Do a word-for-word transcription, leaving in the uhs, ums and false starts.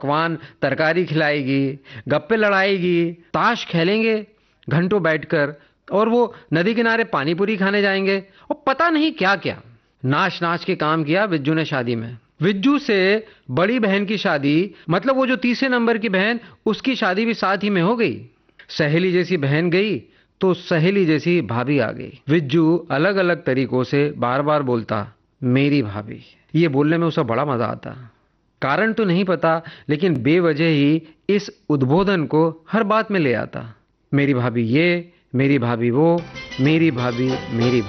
पकवान तरकारी खिलाएगी, गप्पे लड़ाएगी, ताश खेलेंगे घंटों बैठकर, और वो नदी किनारे पानी पूरी खाने जाएंगे और पता नहीं क्या क्या। नाच नाच के काम किया विज्जू ने शादी में। विज्जू से बड़ी बहन की शादी, मतलब वो जो तीसरे नंबर की बहन, उसकी शादी भी साथ ही में हो गई। सहेली जैसी बहन गई तो सहेली जैसी भाभी आ गई। विज्जू अलग अलग तरीकों से बार बार बोलता मेरी भाभी। ये बोलने में उसे बड़ा मजा आता। कारण तो नहीं पता, लेकिन बेवजह ही इस उद्बोधन को हर बात में ले आता। मेरी भाभी ये, मेरी भाभी वो, मेरी भाभी मेरी भाभी।